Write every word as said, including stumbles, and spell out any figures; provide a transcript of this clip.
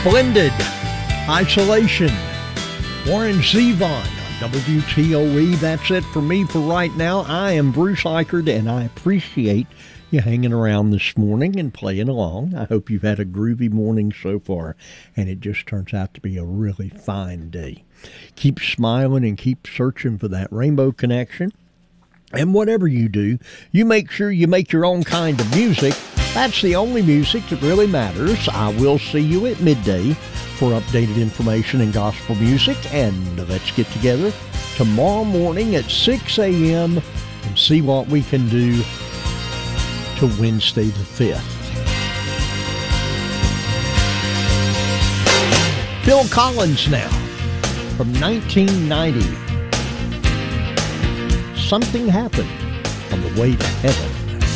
Blended Isolation. Warren Zevon on W T O E. That's it for me for right now. I am Bruce Eichert, and I appreciate you hanging around this morning and playing along. I hope you've had a groovy morning so far, and it just turns out to be a really fine day. Keep smiling and keep searching for that rainbow connection. And whatever you do, you make sure you make your own kind of music. That's the only music that really matters. I will see you at midday for updated information and gospel music. And let's get together tomorrow morning at six a.m. and see what we can do to Wednesday the fifth. Phil Collins now from nineteen ninety. Something happened on the way to heaven.